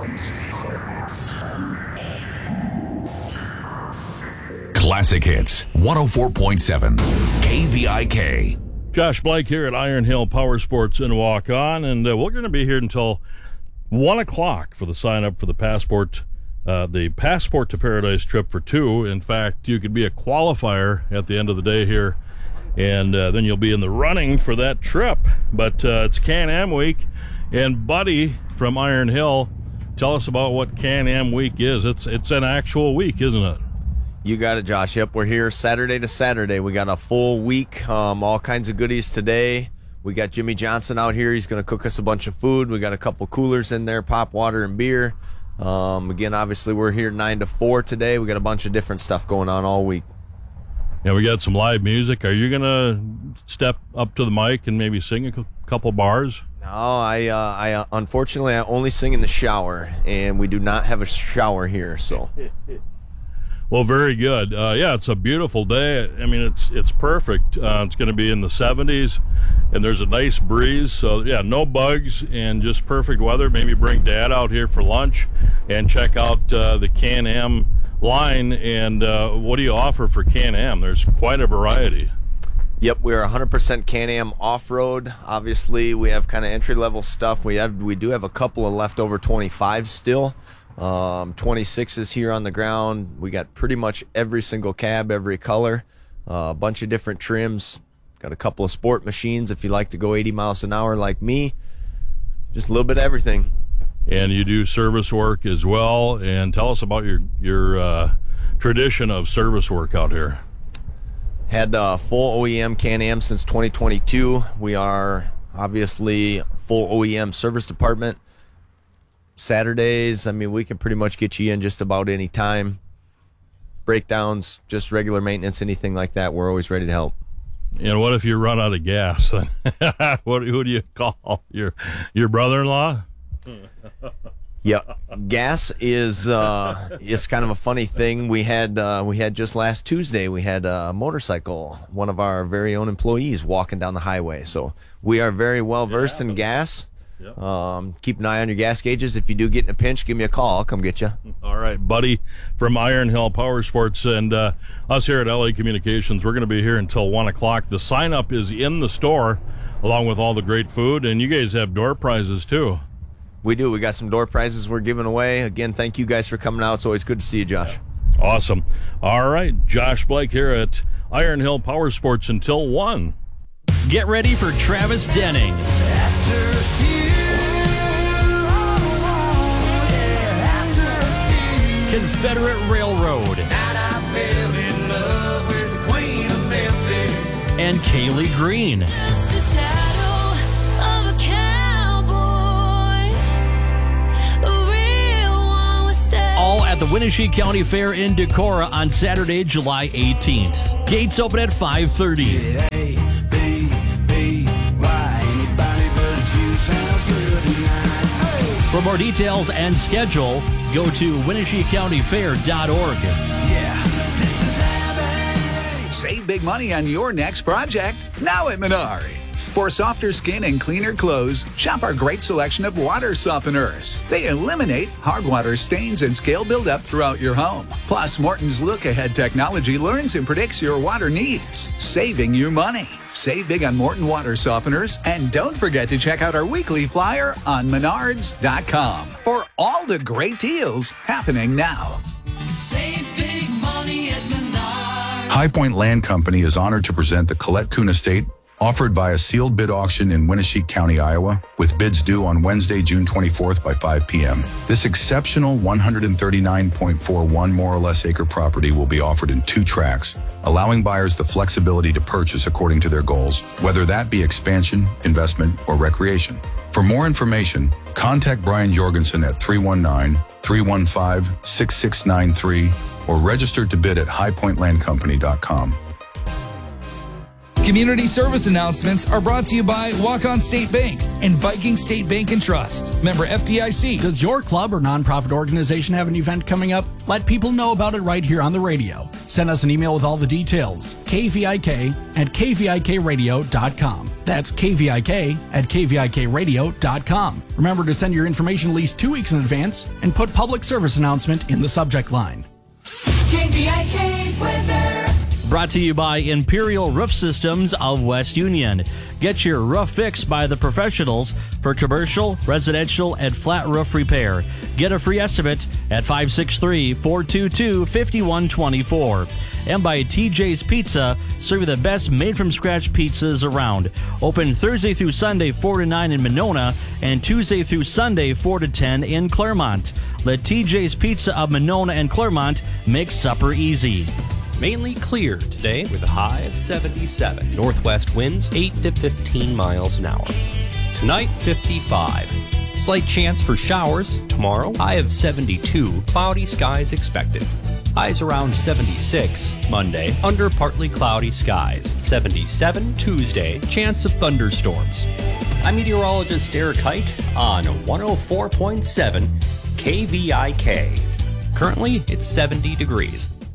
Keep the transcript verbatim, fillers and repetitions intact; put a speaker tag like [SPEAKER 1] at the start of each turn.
[SPEAKER 1] Classic Hits, one oh four point seven, K V I K.
[SPEAKER 2] Josh Blake here at Iron Hill Power Sports in Walk On, and uh, we're going to be here until one o'clock for the sign-up for the Passport uh, the Passport to Paradise trip for two. In fact, you could be a qualifier at the end of the day here, and uh, then you'll be in the running for that trip. But uh, it's Can-Am Week, and Buddy from Iron Hill, tell us about what Can-Am Week is. It's, it's an actual week, isn't it?
[SPEAKER 3] You got it, Josh. Yep, we're here Saturday to Saturday. We got a full week, um, all kinds of goodies today. We got Jimmy Johnson out here. He's going to cook us a bunch of food. We got a couple coolers in there, pop water and beer. Um, again, obviously, we're here nine to four today. We got a bunch of different stuff going on all week.
[SPEAKER 2] Yeah, we got some live music. Are you going to step up to the mic and maybe sing a couple bars?
[SPEAKER 3] No, I, uh, I uh, unfortunately, I only sing in the shower, and we do not have a shower here, so...
[SPEAKER 2] Well, very good. Uh, yeah, it's a beautiful day. I mean, it's it's perfect. Uh, it's going to be in the seventies, and there's a nice breeze. So, yeah, no bugs and just perfect weather. Maybe bring Dad out here for lunch and check out uh, the Can-Am line. And uh, what do you offer for Can-Am? There's quite a variety.
[SPEAKER 3] Yep, we're one hundred percent Can-Am off-road. Obviously, we have kind of entry-level stuff. We have we do have a couple of leftover twenty-fives still. Um, twenty-sixes here on the ground. We got pretty much every single cab, every color, uh, a bunch of different trims. Got a couple of sport machines if you like to go eighty miles an hour like me. Just a little bit of everything.
[SPEAKER 2] And you do service work as well. And tell us about your your uh, tradition of service work out here.
[SPEAKER 3] Had uh, full O E M Can-Am since twenty twenty-two. We are obviously full O E M service department. Saturdays, I mean, we can pretty much get you in just about any time. Breakdowns, just regular maintenance, anything like that, we're always ready to help.
[SPEAKER 2] And what if you run out of gas? what, who do you call? Your your brother-in-law?
[SPEAKER 3] Yeah, gas is uh, is kind of a funny thing. We had uh, we had just last Tuesday, we had a motorcycle, one of our very own employees walking down the highway. So we are very well versed in gas. Yep. Um, keep an eye on your gas gauges. If you do get in a pinch, give me a call. I'll come get you.
[SPEAKER 2] All right, Buddy from Iron Hill Power Sports, and uh, us here at L A Communications, we're going to be here until one o'clock. The sign-up is in the store, along with all the great food, and you guys have door prizes, too.
[SPEAKER 3] We do. We got some door prizes we're giving away. Again, thank you guys for coming out. It's always good to see you, Josh.
[SPEAKER 2] Awesome. All right, Josh Blake here at Iron Hill Power Sports until one.
[SPEAKER 4] Get ready for Travis Denning. After a few, Confederate Railroad. And I fell in love with the Queen of Memphis. And Kaylee Green. Just a shadow of a cowboy. A real one was staying. All at the Winnebago County Fair in Decorah on Saturday, July eighteenth. Gates open at five thirty. For more details and schedule, go to Winnebago County Fair dot org.
[SPEAKER 5] Yeah. Save big money on your next project now at Menards. For softer skin and cleaner clothes, shop our great selection of water softeners. They eliminate hard water stains and scale buildup throughout your home. Plus, Morton's look-ahead technology learns and predicts your water needs, saving you money. Save big on Morton water softeners, and don't forget to check out our weekly flyer on menards dot com for all the great deals happening now.
[SPEAKER 6] Save big money at Menards.
[SPEAKER 7] High Point Land Company is honored to present the Colette Kuhn Estate, offered via sealed bid auction in Winnebago County, Iowa, with bids due on Wednesday, June twenty-fourth by five p.m. This exceptional one hundred thirty-nine point four one more or less acre property will be offered in two tracks, allowing buyers the flexibility to purchase according to their goals, whether that be expansion, investment, or recreation. For more information, contact Brian Jorgensen at three one nine, three one five, six six nine three or register to bid at high point land company dot com.
[SPEAKER 8] Community service announcements are brought to you by Walk-On State Bank and Viking State Bank and Trust. Member F D I C.
[SPEAKER 9] Does your club or nonprofit organization have an event coming up? Let people know about it right here on the radio. Send us an email with all the details. K V I K at K V I K radio dot com. That's K V I K at K V I K radio dot com. Remember to send your information at least two weeks in advance and put public service announcement in the subject line.
[SPEAKER 6] K V I K weather.
[SPEAKER 4] Brought to you by Imperial Roof Systems of West Union. Get your roof fixed by the professionals for commercial, residential, and flat roof repair. Get a free estimate at five six three, four two two, five one two four. And by T J's Pizza, serving the best made-from-scratch pizzas around. Open Thursday through Sunday, four to nine in Monona, and Tuesday through Sunday, four to ten in Claremont. Let T J's Pizza of Monona and Claremont make supper easy.
[SPEAKER 10] Mainly clear today with a high of seventy-seven. Northwest winds eight to fifteen miles an hour. Tonight, fifty-five. Slight chance for showers. Tomorrow, high of seventy-two. Cloudy skies expected. Highs around seventy-six. Monday, under partly cloudy skies. seventy-seven. Tuesday, chance of thunderstorms. I'm meteorologist Eric Height on one oh four point seven K V I K. Currently, it's seventy degrees.